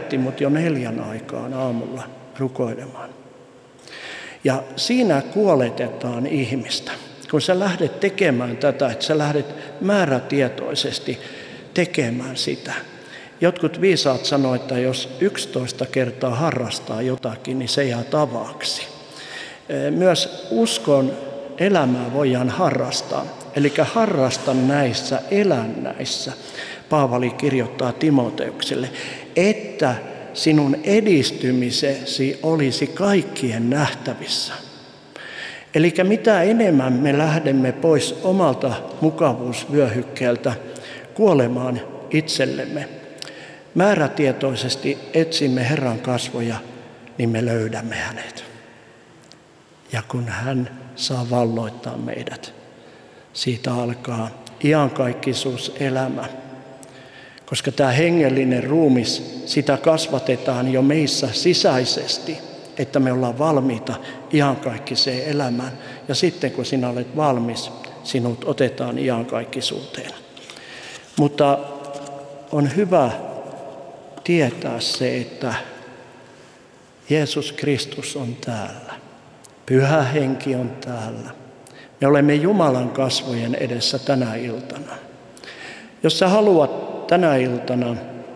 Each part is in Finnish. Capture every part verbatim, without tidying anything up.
herätti mut jo neljän aikaan aamulla rukoilemaan. Ja siinä kuoletetaan ihmistä. Kun sä lähdet tekemään tätä, että sä lähdet määrätietoisesti tekemään sitä. Jotkut viisaat sanoo, että jos yksitoista kertaa harrastaa jotakin, niin se jää tavaksi. Myös uskon elämää voidaan harrastaa. Eli harrasta näissä, elä näissä. Paavali kirjoittaa Timoteukselle, että sinun edistymisesi olisi kaikkien nähtävissä. Eli mitä enemmän me lähdemme pois omalta mukavuusvyöhykkeeltä kuolemaan itsellemme, määrätietoisesti etsimme Herran kasvoja, niin me löydämme hänet. Ja kun hän saa valloittaa meidät, siitä alkaa iankaikkisuuselämä. Koska tämä hengellinen ruumis, sitä kasvatetaan jo meissä sisäisesti, että me ollaan valmiita iankaikkiseen elämään. Ja sitten kun sinä olet valmis, sinut otetaan iankaikkisuuteen. Mutta on hyvä tietää se, että Jeesus Kristus on täällä. Pyhä Henki on täällä. Me olemme Jumalan kasvojen edessä tänä iltana. Jos sä haluat tänä iltana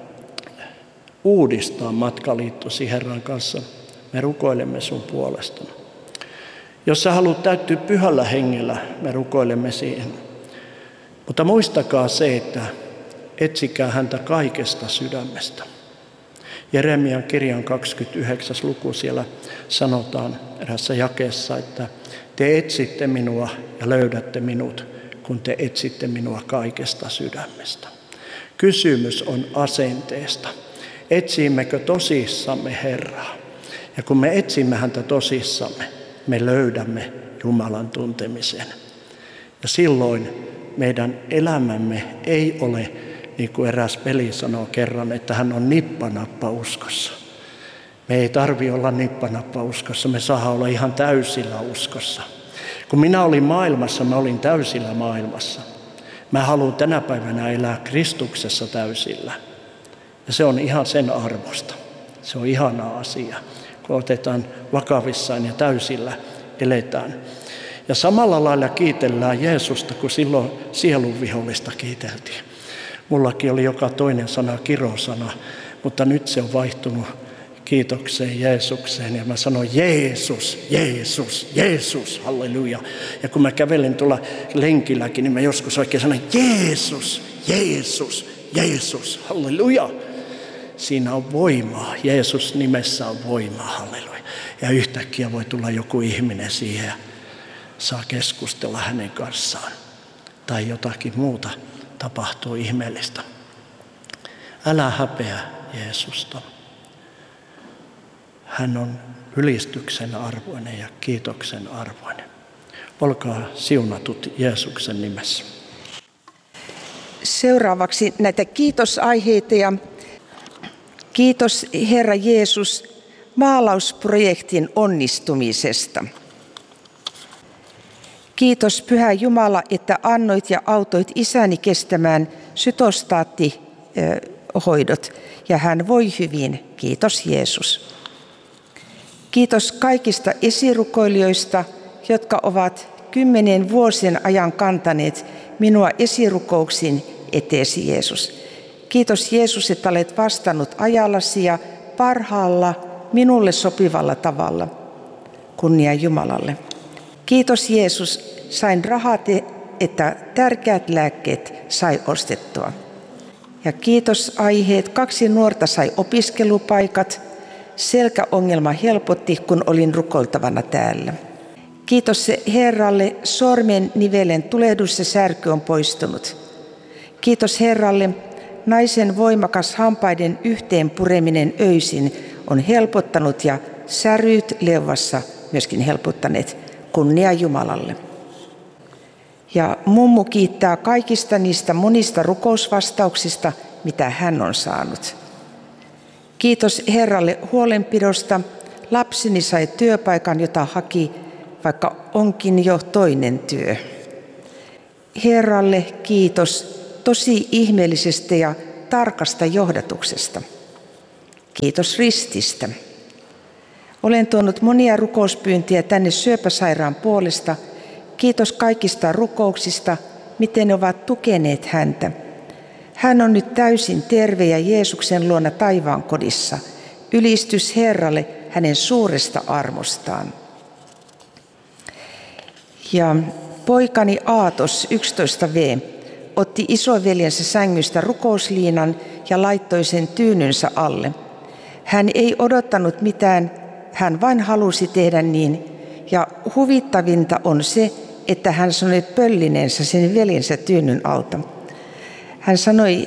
uudistaa matkaliittosi Herran kanssa, me rukoilemme sun puolesta. Jos sä haluat täyttyä Pyhällä Hengellä, me rukoilemme siihen. Mutta muistakaa se, että etsikää häntä kaikesta sydämestä. Jeremian kirjan kaksikymmentäyhdeksäs luku, siellä sanotaan erässä jakeessa, että te etsitte minua ja löydätte minut, kun te etsitte minua kaikesta sydämestä. Kysymys on asenteesta. Etsimmekö tosissamme Herraa? Ja kun me etsimme häntä tosissamme, me löydämme Jumalan tuntemisen. Ja silloin meidän elämämme ei ole, niin kuin eräs veli sanoo kerran, että hän on nippanappa uskossa. Me ei tarvitse olla nippanappa uskossa, me saadaan olla ihan täysillä uskossa. Kun minä olin maailmassa, mä olin täysillä maailmassa. Mä haluan tänä päivänä elää Kristuksessa täysillä. Ja se on ihan sen arvosta. Se on ihana asia, kun otetaan vakavissaan ja täysillä eletään. Ja samalla lailla kiitellään Jeesusta, kun silloin sielun vihollista kiiteltiin. Mullakin oli joka toinen sana kirosana, mutta nyt se on vaihtunut kiitokseen Jeesukseen. Ja mä sanon Jeesus, Jeesus, Jeesus, halleluja. Ja kun mä kävelen tuolla lenkilläkin, niin mä joskus oikein sanon Jeesus, Jeesus, Jeesus, halleluja. Siinä on voimaa. Jeesus nimessä on voimaa, halleluja. Ja yhtäkkiä voi tulla joku ihminen siihen ja saa keskustella hänen kanssaan. Tai jotakin muuta tapahtuu ihmeellistä. Älä häpeä Jeesusta. Hän on ylistyksen arvoinen ja kiitoksen arvoinen. Olkaa siunatut Jeesuksen nimessä. Seuraavaksi näitä kiitosaiheita ja kiitos Herra Jeesus maalausprojektin onnistumisesta. Kiitos Pyhä Jumala, että annoit ja autoit isäni kestämään sytostaattihoidot ja hän voi hyvin. Kiitos Jeesus. Kiitos kaikista esirukoilijoista, jotka ovat kymmenen vuosien ajan kantaneet minua esirukouksiin eteesi Jeesus. Kiitos Jeesus, että olet vastannut ajallasi ja parhaalla minulle sopivalla tavalla. Kunnia Jumalalle. Kiitos Jeesus, sain rahat, että tärkeät lääkkeet sai ostettua. Ja kiitos aiheet, kaksi nuorta sai opiskelupaikat, selkäongelma helpotti, kun olin rukoiltavana täällä. Kiitos Herralle, sormen nivelen tulehdus ja särky on poistunut. Kiitos Herralle, naisen voimakas hampaiden yhteen pureminen öisin on helpottanut ja säryt leuassa myöskin helpottaneet. Kunnia Jumalalle. Ja mummu kiittää kaikista niistä monista rukousvastauksista, mitä hän on saanut. Kiitos Herralle huolenpidosta. Lapseni sai työpaikan, jota haki, vaikka onkin jo toinen työ. Herralle kiitos tosi ihmeellisestä ja tarkasta johdatuksesta. Kiitos rististä. Olen tuonut monia rukouspyyntiä tänne syöpäsairaan puolesta. Kiitos kaikista rukouksista, miten ne ovat tukeneet häntä. Hän on nyt täysin terve ja Jeesuksen luona taivaan kodissa. Ylistys Herralle hänen suuresta armostaan. Ja poikani Aatos, yksitoista vuotias, otti isoveljensä sängystä rukousliinan ja laittoi sen tyynynsä alle. Hän ei odottanut mitään, hän vain halusi tehdä niin. Ja huvittavinta on se, että hän sanoi pöllineensä sen veljensä tyynyn alta. Hän sanoi,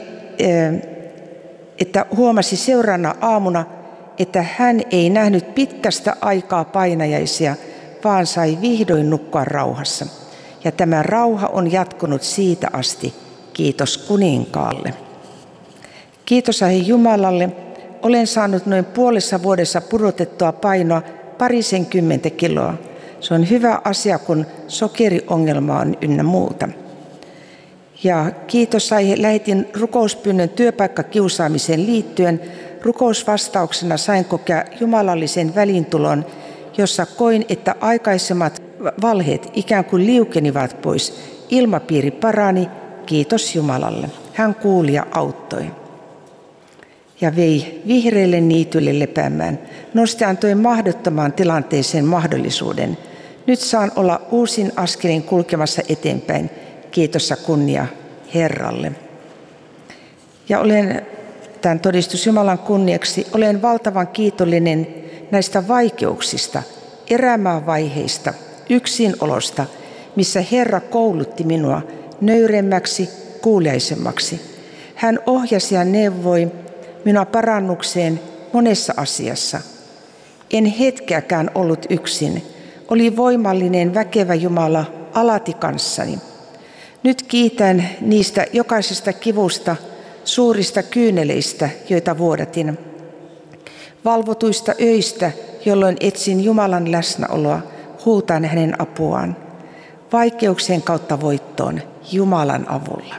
että huomasi seuraavana aamuna, että hän ei nähnyt pitkästä aikaa painajaisia, vaan sai vihdoin nukkua rauhassa. Ja tämä rauha on jatkunut siitä asti. Kiitos kuninkaalle. Kiitos ahi Jumalalle. Olen saanut noin puolessa vuodessa pudotettua painoa parisenkymmentä kiloa. Se on hyvä asia, kun sokeriongelma on ynnä muuta. Ja kiitos aihe, lähetin rukouspyynnön työpaikkakiusaamiseen liittyen. Rukousvastauksena sain kokea jumalallisen välintulon, jossa koin, että aikaisemmat valheet ikään kuin liukenivat pois. Ilmapiiri parani, kiitos Jumalalle. Hän kuuli ja auttoi. Ja vei vihreille niityille lepäämään. Nosti antoi mahdottomaan tilanteeseen mahdollisuuden. Nyt saan olla uusin askelin kulkemassa eteenpäin. Kiitos ja kunnia Herralle. Ja olen, tämän todistus Jumalan kunniaksi, olen valtavan kiitollinen näistä vaikeuksista, erämaavaiheista, yksinolosta, missä Herra koulutti minua nöyremmäksi, kuuliaisemmaksi. Hän ohjasi ja neuvoi minua parannukseen monessa asiassa. En hetkeäkään ollut yksin. Oli voimallinen, väkevä Jumala alati kanssani. Nyt kiitän niistä jokaisesta kivusta, suurista kyyneleistä, joita vuodatin. Valvotuista öistä, jolloin etsin Jumalan läsnäoloa, huutan hänen apuaan. Vaikeuksien kautta voittoon Jumalan avulla.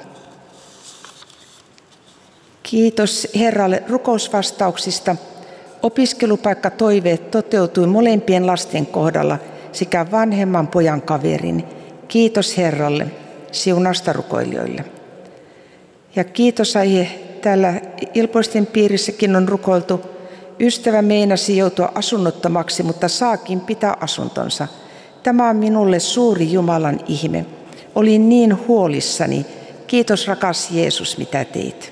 Kiitos Herralle rukousvastauksista. Opiskelupaikkatoiveet toteutui molempien lasten kohdalla sekä vanhemman pojan kaverin. Kiitos Herralle, siunasta rukoilijoille. Ja kiitos aihe, täällä Ilpoisten piirissäkin on rukoiltu. Ystävä meinasi joutua asunnottomaksi, mutta saakin pitää asuntonsa. Tämä on minulle suuri Jumalan ihme. Olin niin huolissani. Kiitos rakas Jeesus, mitä teit.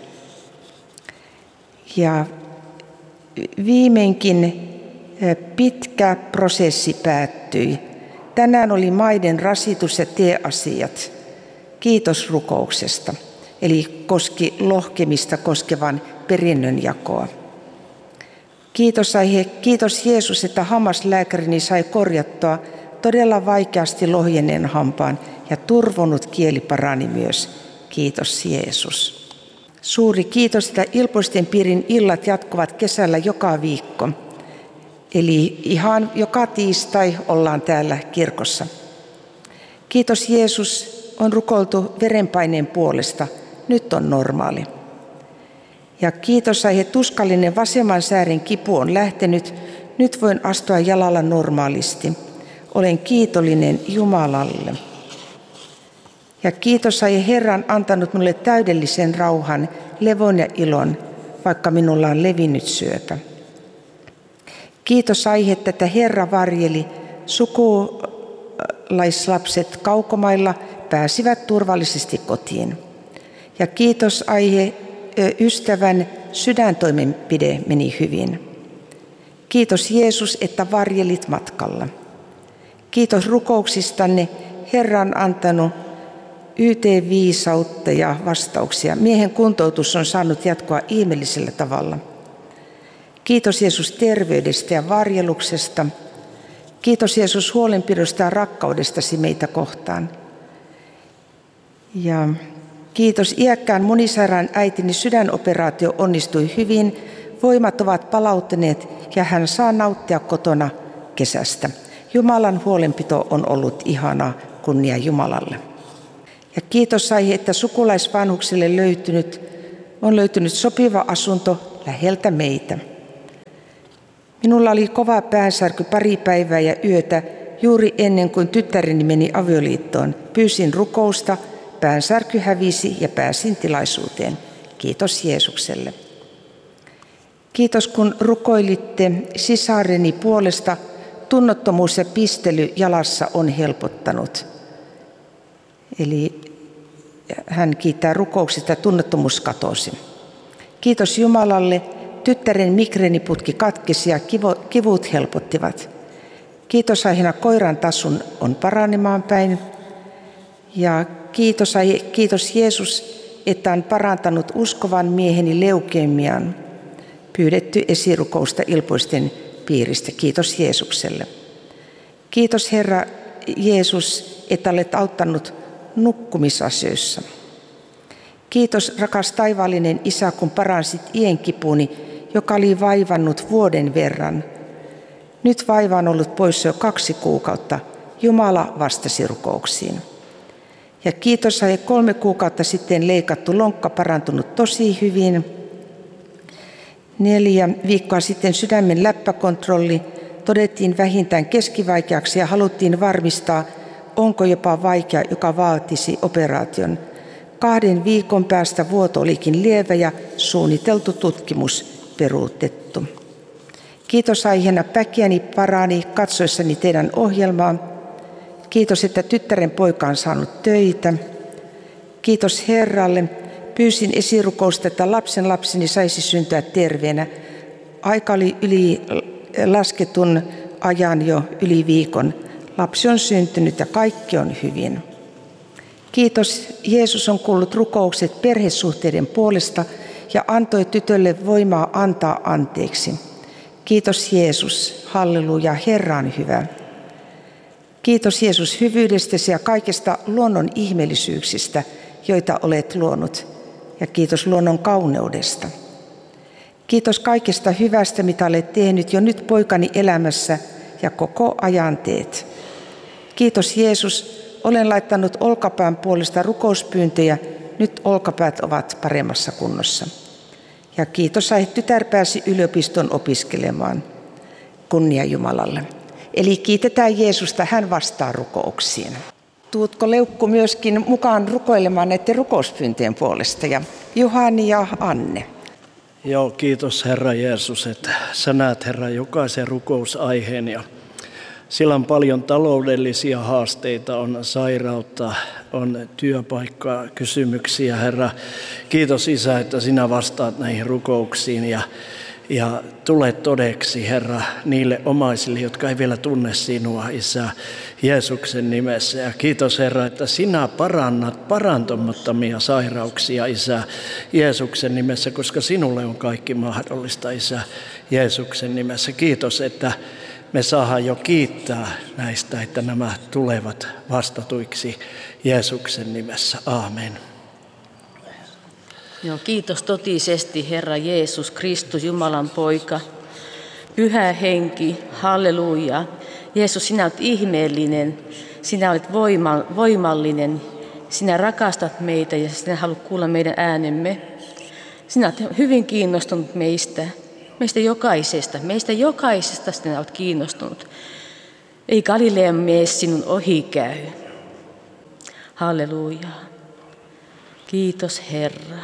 Ja viimeinkin pitkä prosessi päättyi. Tänään oli maiden rasitus- ja tieasiat. Kiitos rukouksesta. Eli koski lohkemista koskevan perinnön jakoa. Kiitos aihe, kiitos Jeesus, että hammaslääkärini sai korjattua todella vaikeasti lohjenneen hampaan ja turvonnut kieli parani myös. Kiitos Jeesus. Suuri kiitos, että Ilpoisten piirin illat jatkuvat kesällä joka viikko. Eli ihan joka tiistai ollaan täällä kirkossa. Kiitos Jeesus, on rukoiltu verenpaineen puolesta. Nyt on normaali. Ja kiitos aihe, tuskallinen vasemman säären kipu on lähtenyt. Nyt voin astua jalalla normaalisti. Olen kiitollinen Jumalalle. Ja kiitos aihe, Herra on antanut minulle täydellisen rauhan, levon ja ilon, vaikka minulla on levinnyt syöpä. Kiitos aihe, että Herra varjeli, sukulaislapset kaukomailla pääsivät turvallisesti kotiin. Ja kiitos aihe, ystävän sydäntoimenpide meni hyvin. Kiitos Jeesus, että varjelit matkalla. Kiitos rukouksistanne. Herra on antanut Y T-viisautta ja vastauksia. Miehen kuntoutus on saanut jatkoa ihmeellisellä tavalla. Kiitos Jeesus terveydestä ja varjeluksesta. Kiitos Jeesus huolenpidosta ja rakkaudestasi meitä kohtaan. Ja kiitos iäkkään monisairaan äitini sydänoperaatio onnistui hyvin. Voimat ovat palautuneet ja hän saa nauttia kotona kesästä. Jumalan huolenpito on ollut ihanaa, kunnia Jumalalle. Ja kiitos aihe, että sukulaisvanhuksille löytynyt, on löytynyt sopiva asunto läheltä meitä. Minulla oli kova päänsärky pari päivää ja yötä juuri ennen kuin tyttäreni meni avioliittoon. Pyysin rukousta, päänsärky hävisi ja pääsin tilaisuuteen. Kiitos Jeesukselle. Kiitos kun rukoilitte sisareni puolesta. Tunnottomuus ja pistely jalassa on helpottanut. Eli hän kiittää rukouksista ja tunnottomuus katosi. Kiitos Jumalalle. Tyttären migreeniputki katkesi ja kivut helpottivat. Kiitos aiheena koiran tasun on paranemaan päin. Ja kiitos, kiitos Jeesus, että on parantanut uskovan mieheni leukemian. Pyydetty esirukousta ilpoisten piiristä. Kiitos Jeesukselle. Kiitos Herra Jeesus, että olet auttanut nukkumisasioissa. Kiitos rakas taivaallinen Isä, kun paransit ienkipuni, joka oli vaivannut vuoden verran. Nyt vaiva on ollut poissa jo kaksi kuukautta. Jumala vastasi rukouksiin. Ja kiitos, että kolme kuukautta sitten leikattu lonkka parantunut tosi hyvin. Neljä viikkoa sitten sydämen läppäkontrolli todettiin vähintään keskivaikeaksi ja haluttiin varmistaa, onko jopa vaikea, joka vaatisi operaation. Kahden viikon päästä vuoto olikin lievä ja suunniteltu tutkimus peruutettu. Kiitos aiheena päkiäni parani katsoessani teidän ohjelmaa. Kiitos, että tyttären poika on saanut töitä. Kiitos Herralle. Pyysin esirukousta, että lapsen lapseni saisi syntyä terveenä. Aika oli yli lasketun ajan jo yli viikon. Lapsi on syntynyt ja kaikki on hyvin. Kiitos, Jeesus on kuullut rukoukset perhesuhteiden puolesta ja antoi tytölle voimaa antaa anteeksi. Kiitos Jeesus, halleluja, Herra on hyvä. Kiitos Jeesus hyvyydestäsi ja kaikista luonnon ihmeellisyyksistä, joita olet luonut. Ja kiitos luonnon kauneudesta. Kiitos kaikesta hyvästä, mitä olet tehnyt jo nyt poikani elämässä ja koko ajan teet. Kiitos Jeesus, olen laittanut olkapään puolesta rukouspyyntöjä, nyt olkapäät ovat paremmassa kunnossa. Ja kiitos, että tytär pääsi yliopiston opiskelemaan. Kunnia Jumalalle. Eli kiitetään Jeesusta, hän vastaa rukouksiin. Tuutko Leukku myöskin mukaan rukoilemaan näiden rukouspyyntöjen puolesta ja Juhani ja Anne? Joo, kiitos Herra Jeesus, että sä näet Herra jokaisen rukousaiheen ja sillä on paljon taloudellisia haasteita, on sairautta, on työpaikkaa, kysymyksiä Herra. Kiitos Isä, että sinä vastaat näihin rukouksiin ja Ja tule todeksi, Herra, niille omaisille, jotka ei vielä tunne sinua, Isä, Jeesuksen nimessä. Ja kiitos, Herra, että sinä parannat parantumattomia sairauksia, Isä, Jeesuksen nimessä, koska sinulle on kaikki mahdollista, Isä, Jeesuksen nimessä. Kiitos, että me saadaan jo kiittää näistä, että nämä tulevat vastatuiksi Jeesuksen nimessä. Aamen. Joo, kiitos totisesti, Herra Jeesus Kristus, Jumalan poika, Pyhä Henki, halleluja. Jeesus, sinä olet ihmeellinen, sinä olet voima, voimallinen, sinä rakastat meitä ja sinä haluat kuulla meidän äänemme. Sinä olet hyvin kiinnostunut meistä, meistä jokaisesta, meistä jokaisesta sinä olet kiinnostunut. Ei Galilean mies sinun ohi käy. Halleluja. Kiitos, Herra.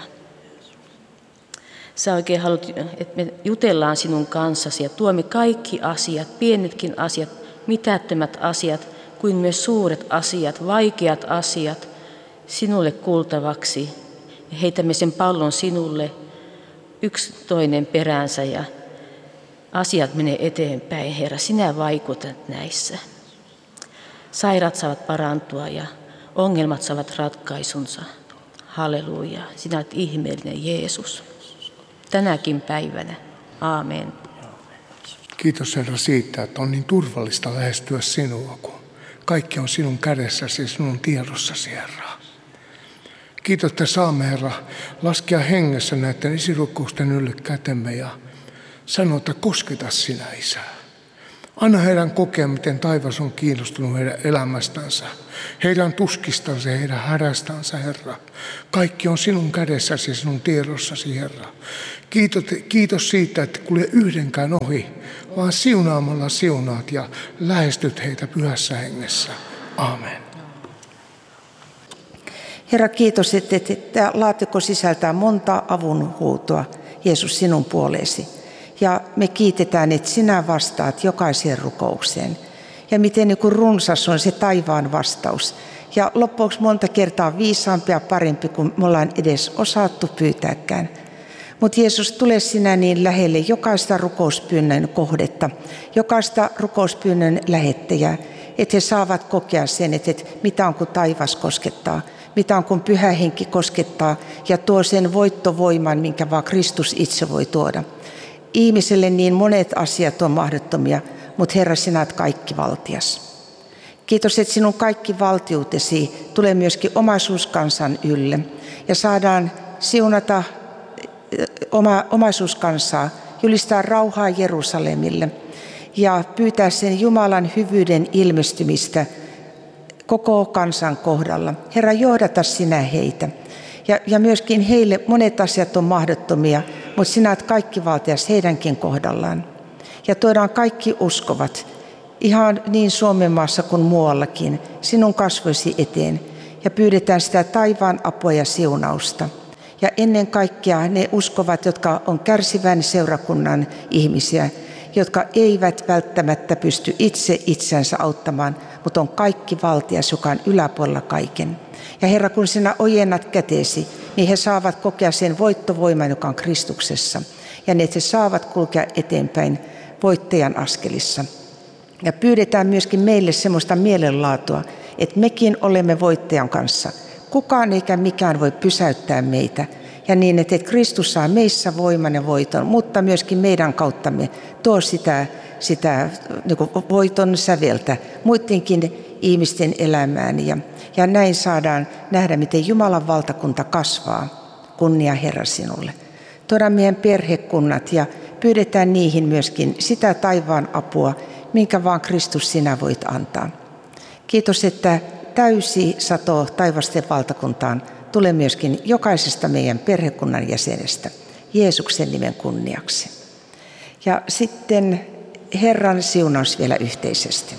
Sä oikein haluat, että me jutellaan sinun kanssasi ja tuomme kaikki asiat, pienetkin asiat, mitättömät asiat, kuin myös suuret asiat, vaikeat asiat sinulle kuultavaksi. Ja heitämme sen pallon sinulle yksi toinen peräänsä ja asiat menee eteenpäin. Herra, sinä vaikutat näissä. Sairaat saavat parantua ja ongelmat saavat ratkaisunsa. Halleluja. Sinä olet ihmeellinen Jeesus. Tänäkin päivänä. Aamen. Kiitos Herra siitä, että on niin turvallista lähestyä sinua, kun kaikki on sinun kädessäsi ja sinun tiedossasi, Herra. Kiitos, että saamme, Herra, laskea hengessä näiden esirukousten ylle kätemme ja sanoa, että kosketa sinä, Isä. Anna heidän kokea, miten taivas on kiinnostunut heidän elämästänsä, heidän tuskistansa ja heidän hädästänsä, Herra. Kaikki on sinun kädessäsi ja sinun tiedossasi, Herra. Kiitos, kiitos siitä, että kulje yhdenkään ohi, vaan siunaamalla siunaat ja lähestyt heitä pyhässä hengessä. Aamen. Herra, kiitos, että, että laatikko sisältää monta avunhuutoa, Jeesus, sinun puoleesi. Ja me kiitetään, että sinä vastaat jokaiseen rukoukseen. Ja miten niin kuin runsas on se taivaan vastaus. Ja loppuksi monta kertaa viisaampi ja parempi, kuin me ollaan edes osattu pyytääkään. Mutta Jeesus, tule sinä niin lähelle jokaista rukouspyynnön kohdetta, jokaista rukouspyynnön lähettäjää, että he saavat kokea sen, että mitä on kun taivas koskettaa, mitä on kun Pyhä Henki koskettaa ja tuo sen voittovoiman, minkä vaan Kristus itse voi tuoda. Ihmiselle niin monet asiat on mahdottomia, mutta Herra, sinä olet kaikki valtias. Kiitos, että sinun kaikki valtiutesi tulee myöskin omaisuuskansan ylle ja saadaan siunata oma, omaisuuskansaa, julistaa rauhaa Jerusalemille ja pyytää sen Jumalan hyvyyden ilmestymistä koko kansan kohdalla. Herra, johdata sinä heitä. Ja, ja myöskin heille monet asiat on mahdottomia, mutta sinä olet kaikki valtias heidänkin kohdallaan. Ja tuodaan kaikki uskovat, ihan niin Suomen maassa kuin muuallakin, sinun kasvoisi eteen. Ja pyydetään sitä taivaan apua ja siunausta. Ja ennen kaikkea ne uskovat, jotka on kärsivän seurakunnan ihmisiä, jotka eivät välttämättä pysty itse itsensä auttamaan, mutta on kaikki valtias, joka on yläpuolella kaiken. Ja Herra, kun sinä ojennat käteesi, niin he saavat kokea sen voittovoiman, joka on Kristuksessa. Ja ne, että he saavat kulkea eteenpäin voittajan askelissa. Ja pyydetään myöskin meille semmoista mielenlaatua, että mekin olemme voittajan kanssa. Kukaan eikä mikään voi pysäyttää meitä. Ja niin, että Kristus saa meissä voiman ja voiton, mutta myöskin meidän kauttamme tuo sitä, sitä niin kuin voiton säveltä muidenkin ihmisten elämään. Ja, ja näin saadaan nähdä, miten Jumalan valtakunta kasvaa. Kunnia Herra sinulle. Tuodaan meidän perhekunnat ja pyydetään niihin myöskin sitä taivaan apua, minkä vaan Kristus sinä voit antaa. Kiitos, että täysi sato taivasten valtakuntaan tulee myöskin jokaisesta meidän perhekunnan jäsenestä Jeesuksen nimen kunniaksi. Ja sitten Herran siunaus vielä yhteisesti.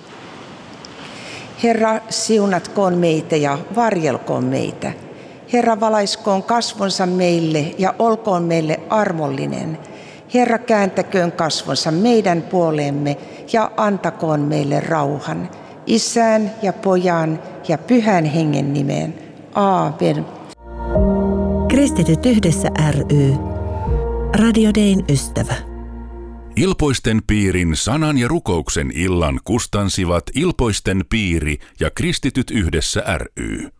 Herra, siunatkoon meitä ja varjelkoon meitä. Herra, valaiskoon kasvonsa meille ja olkoon meille armollinen. Herra, kääntäköön kasvonsa meidän puoleemme ja antakoon meille rauhan. Isän ja Pojan ja Pyhän Hengen nimeen. Aamen. Kristityt yhdessä ry. Radio Dayn ystävä. Ilpoisten piirin sanan ja rukouksen illan kustansivat Ilpoisten piiri ja Kristityt yhdessä ry.